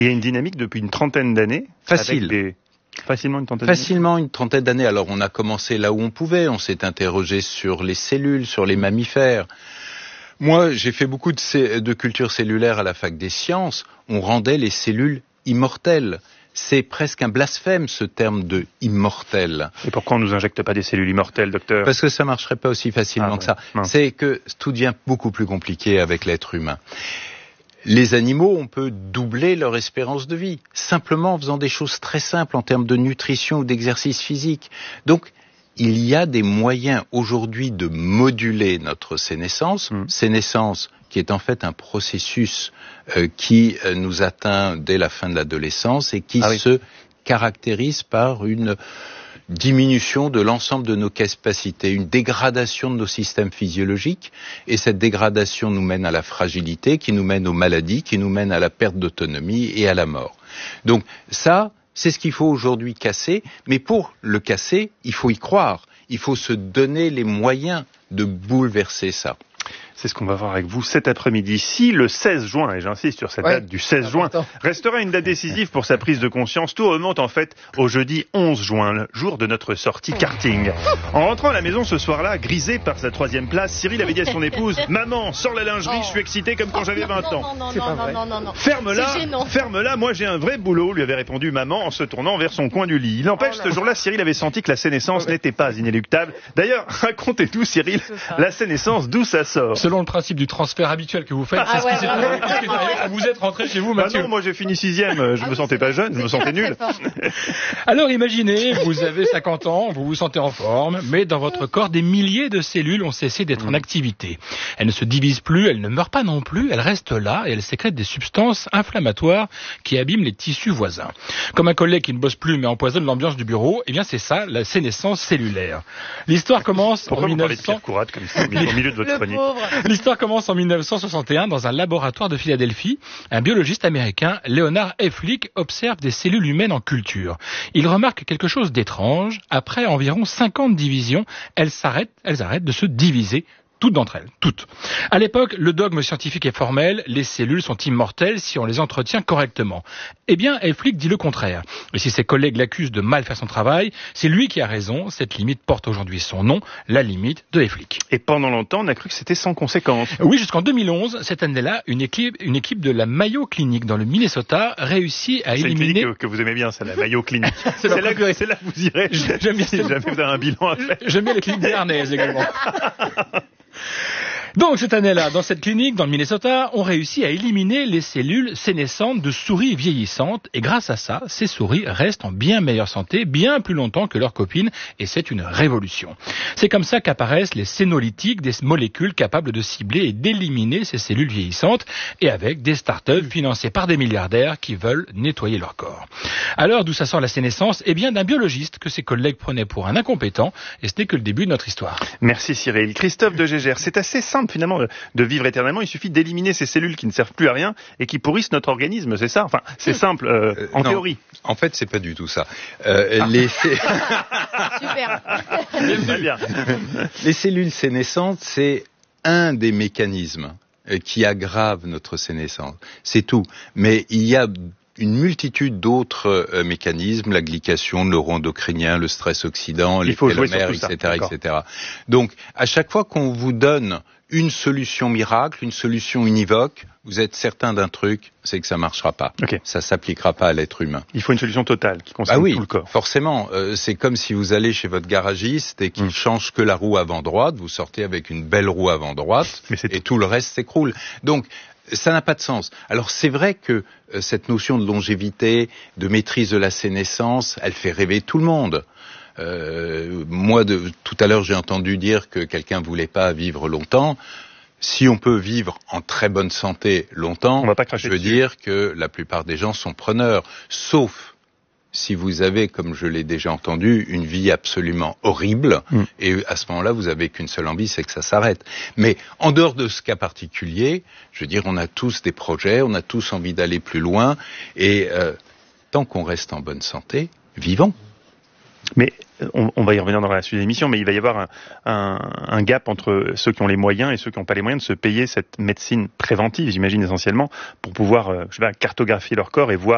Il y a une dynamique depuis une trentaine d'années. Facilement une trentaine d'années. Alors on a commencé là où on pouvait, on s'est interrogé sur les cellules, sur les mammifères. Moi, j'ai fait beaucoup de culture cellulaire à la fac des sciences. On rendait les cellules immortelles. C'est presque un blasphème, ce terme de immortel. Et pourquoi on nous injecte pas des cellules immortelles, docteur ? Parce que ça marcherait pas aussi facilement que ça. C'est que tout devient beaucoup plus compliqué avec l'être humain. Les animaux, on peut doubler leur espérance de vie, simplement en faisant des choses très simples en termes de nutrition ou d'exercice physique. Donc, il y a des moyens aujourd'hui de moduler notre sénescence, sénescence qui est en fait un processus qui nous atteint dès la fin de l'adolescence et qui se caractérise par une diminution de l'ensemble de nos capacités, une dégradation de nos systèmes physiologiques, et cette dégradation nous mène à la fragilité, qui nous mène aux maladies, qui nous mène à la perte d'autonomie et à la mort. Donc ça, c'est ce qu'il faut aujourd'hui casser, mais pour le casser, il faut y croire, il faut se donner les moyens de bouleverser ça. C'est ce qu'on va voir avec vous cet après-midi. Si le 16 juin, et j'insiste sur cette date du 16 juin, restera une date décisive pour sa prise de conscience, tout remonte en fait au jeudi 11 juin, le jour de notre sortie karting. En rentrant à la maison ce soir-là, grisé par sa 3e place, Cyril avait dit à son épouse « Maman, sors la lingerie, je suis excité comme quand j'avais 20 ans. » Non. Ferme-la, moi j'ai un vrai boulot, lui avait répondu maman en se tournant vers son coin du lit. Il n'empêche, ce jour-là, Cyril avait senti que la sénescence n'était pas inéluctable. D'ailleurs, racontez-nous, Cyril, la sénescence, d'où ça sort ? Selon le principe du transfert habituel que vous faites, vous êtes rentré chez vous, Mathieu. Non, moi j'ai fini 6e, je me sentais pas jeune, je me sentais nul. Alors imaginez, vous avez 50 ans, vous vous sentez en forme, mais dans votre corps, des milliers de cellules ont cessé d'être en activité. Elles ne se divisent plus, elles ne meurent pas non plus, elles restent là et elles sécrètent des substances inflammatoires qui abîment les tissus voisins. Comme un collègue qui ne bosse plus mais empoisonne l'ambiance du bureau, eh bien c'est ça, la sénescence cellulaire. L'histoire commence en 1900... Pourquoi vous parlez de Pierre Courade comme au milieu de votre chronique ? L'histoire commence en 1961 dans un laboratoire de Philadelphie. Un biologiste américain, Leonard Eflich, observe des cellules humaines en culture. Il remarque quelque chose d'étrange. Après environ 50 divisions, elles arrêtent de se diviser. Toutes d'entre elles, toutes. À l'époque, le dogme scientifique est formel, les cellules sont immortelles si on les entretient correctement. Eh bien, Eflich dit le contraire. Et si ses collègues l'accusent de mal faire son travail, c'est lui qui a raison. Cette limite porte aujourd'hui son nom, la limite de Eflich. Et pendant longtemps, on a cru que c'était sans conséquence. Oui, jusqu'en 2011, cette année-là, une équipe de la Mayo Clinic dans le Minnesota réussit à éliminer... C'est une clinique que vous aimez bien, ça, la Mayo Clinic. c'est là que vous irez. J'aime bien. Si jamais vous avez un bilan à faire. J'aime bien les cliniques béarnaises également. Donc cette année-là, dans cette clinique, dans le Minnesota, on réussit à éliminer les cellules sénescentes de souris vieillissantes et grâce à ça, ces souris restent en bien meilleure santé, bien plus longtemps que leurs copines et c'est une révolution. C'est comme ça qu'apparaissent les sénolytiques, des molécules capables de cibler et d'éliminer ces cellules vieillissantes et avec des startups financées par des milliardaires qui veulent nettoyer leur corps. Alors d'où ça sort la sénescence ? Eh bien d'un biologiste que ses collègues prenaient pour un incompétent et ce n'est que le début de notre histoire. Merci Cyril. Christophe de Gégère, c'est assez simple finalement de vivre éternellement, il suffit d'éliminer ces cellules qui ne servent plus à rien et qui pourrissent notre organisme, c'est ça ? Enfin, c'est simple en théorie. En fait, c'est pas du tout ça. Super. Bien. Les cellules sénescentes, c'est un des mécanismes qui aggravent notre sénescence. C'est tout. Mais il y a une multitude d'autres mécanismes, la glycation, le neuroendocrinien, le stress oxydant, les télomères, etc. Donc, à chaque fois qu'on vous donne une solution miracle, une solution univoque, vous êtes certain d'un truc, c'est que ça marchera pas. Okay. Ça s'appliquera pas à l'être humain. Il faut une solution totale qui concerne tout le corps. Forcément. C'est comme si vous allez chez votre garagiste et qu'il change que la roue avant droite, vous sortez avec une belle roue avant droite et tout le reste s'écroule. Donc, ça n'a pas de sens. Alors c'est vrai que cette notion de longévité, de maîtrise de la sénescence, elle fait rêver tout le monde. Moi, tout à l'heure, j'ai entendu dire que quelqu'un voulait pas vivre longtemps. Si on peut vivre en très bonne santé longtemps, je veux dire que la plupart des gens sont preneurs, sauf si vous avez, comme je l'ai déjà entendu, une vie absolument horrible, et à ce moment-là, vous avez qu'une seule envie, c'est que ça s'arrête. Mais en dehors de ce cas particulier, je veux dire, on a tous des projets, on a tous envie d'aller plus loin, et tant qu'on reste en bonne santé, vivons. Mais on va y revenir dans la suite de l'émission, mais il va y avoir un gap entre ceux qui ont les moyens et ceux qui n'ont pas les moyens de se payer cette médecine préventive, j'imagine essentiellement, pour pouvoir cartographier leur corps et voir